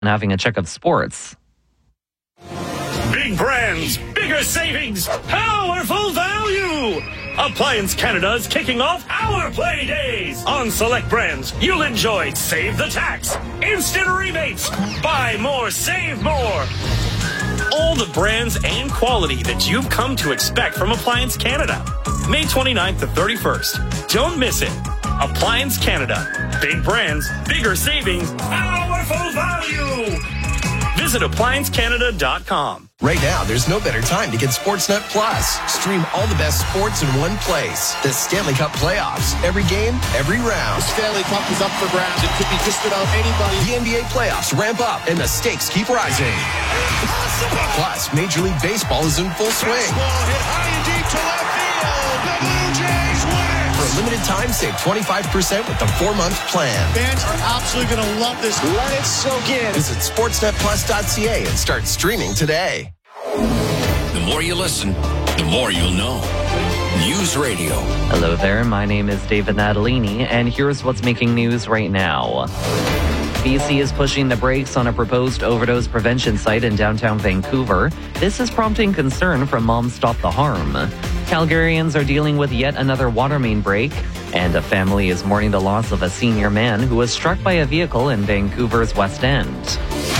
having a check of sports. Big brands, bigger savings, powerful value! Appliance Canada is kicking off our play days. On select brands, you'll enjoy Save the Tax, instant rebates, buy more, save more. All the brands and quality that you've come to expect from Appliance Canada. May 29th to 31st. Don't miss it. Appliance Canada. Big brands, bigger savings, powerful value. Visit ApplianceCanada.com. Right now, there's no better time to get Sportsnet Plus. Stream all the best sports in one place. The Stanley Cup playoffs. Every game, every round. The Stanley Cup is up for grabs. It could be just about anybody. The NBA playoffs ramp up and the stakes keep rising. Impossible. Plus, Major League Baseball is in full swing. Baseball hit high and deep to left field. The Blue Jays win. For a limited time, save 25% with the 4-month plan. Fans are absolutely going to love this. Let it soak in. Visit sportsnetplus.ca and start streaming today. The more you listen, the more you'll know. News Radio. Hello there, my name is David Natalini, and here's what's making news right now. BC is pushing the brakes on a proposed overdose prevention site in downtown Vancouver. This is prompting concern from Moms Stop the Harm. Calgarians are dealing with yet another water main break, and a family is mourning the loss of a senior man who was struck by a vehicle in Vancouver's West End.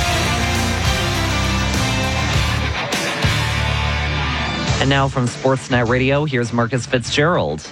And now from Sportsnet Radio, here's Marcus Fitzgerald.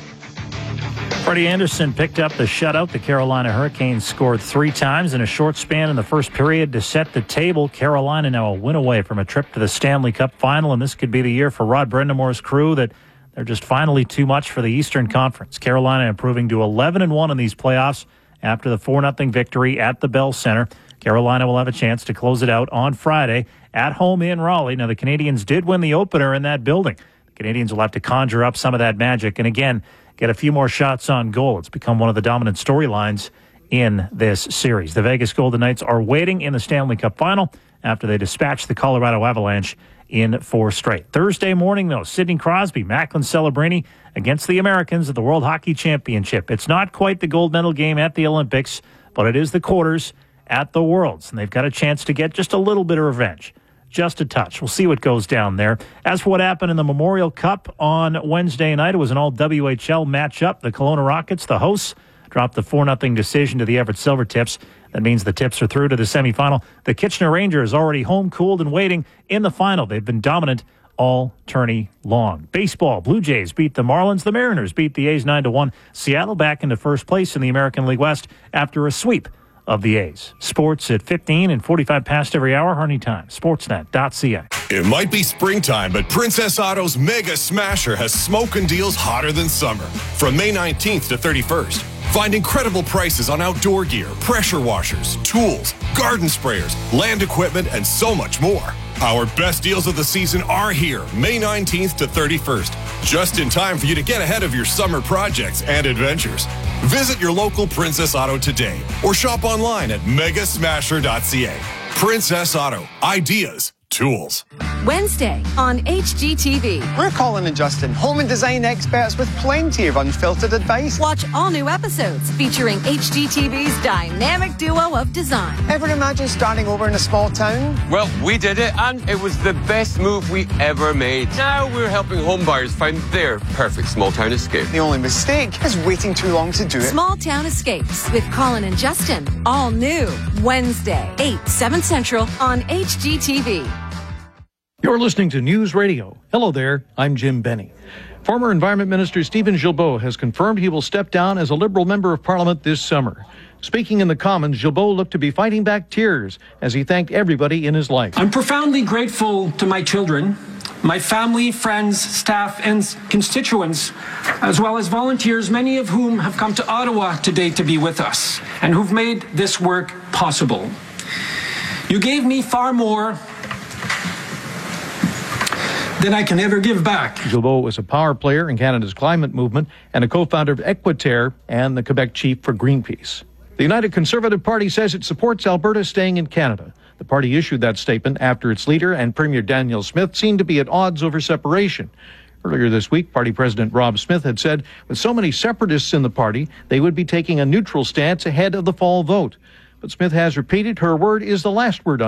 Freddie Anderson picked up the shutout. The Carolina Hurricanes scored 3 times in a short span in the first period to set the table. Carolina now a win away from a trip to the Stanley Cup final, and this could be the year for Rod Brendamore's crew that they're just finally too much for the Eastern Conference. Carolina improving to 11-1 in these playoffs after the 4-0 victory at the Bell Center. Carolina will have a chance to close it out on Friday at home in Raleigh. Now, the Canadians did win the opener in that building. The Canadians will have to conjure up some of that magic and, again, get a few more shots on goal. It's become one of the dominant storylines in this series. The Vegas Golden Knights are waiting in the Stanley Cup final after they dispatched the Colorado Avalanche in 4 straight. Thursday morning, though, Sidney Crosby, Macklin Celebrini against the Americans at the World Hockey Championship. It's not quite the gold medal game at the Olympics, but it is the quarters at the Worlds, and they've got a chance to get just a little bit of revenge. Just a touch. We'll see what goes down there. As for what happened in the Memorial Cup on Wednesday night, it was an all-WHL matchup. The Kelowna Rockets, the hosts, dropped the 4-0 decision to the Everett Silvertips. That means the Tips are through to the semifinal. The Kitchener Rangers already home, cooled, and waiting in the final. They've been dominant all tourney long. Baseball, Blue Jays beat the Marlins. The Mariners beat the A's 9-1. Seattle back into first place in the American League West after a sweep of the A's. Sports at 15 and 45 past every hour. Harney Time, sportsnet.ca. It might be springtime, but Princess Auto's Mega Smasher has smoking deals hotter than summer. From May 19th to 31st, find incredible prices on outdoor gear, pressure washers, tools, garden sprayers, land equipment, and so much more. Our best deals of the season are here, May 19th to 31st, just in time for you to get ahead of your summer projects and adventures. Visit your local Princess Auto today or shop online at megasmasher.ca. Princess Auto. Ideas. Tools. Wednesday on HGTV. We're Colin and Justin, home and design experts with plenty of unfiltered advice. Watch all new episodes featuring HGTV's dynamic duo of design. Ever imagine starting over in a small town? Well, we did it, and it was the best move we ever made. Now we're helping homebuyers find their perfect small town escape. The only mistake is waiting too long to do it. Small Town Escapes with Colin and Justin. All new. Wednesday, 8, 7 Central on HGTV. You're listening to News Radio. Hello there, I'm Jim Benny. Former Environment Minister Stephen Guilbeault has confirmed he will step down as a Liberal Member of Parliament this summer. Speaking in the Commons, Guilbeault looked to be fighting back tears as he thanked everybody in his life. I'm profoundly grateful to my children, my family, friends, staff, and constituents, as well as volunteers, many of whom have come to Ottawa today to be with us and who've made this work possible. You gave me far more than I can ever give back. Guilbeault was a power player in Canada's climate movement and a co-founder of Equiterre and the Quebec chief for Greenpeace. The United Conservative Party says it supports Alberta staying in Canada. The party issued that statement after its leader and Premier Danielle Smith seemed to be at odds over separation. Earlier this week, party president Rob Smith had said with so many separatists in the party, they would be taking a neutral stance ahead of the fall vote. But Smith has repeated her word is the last word on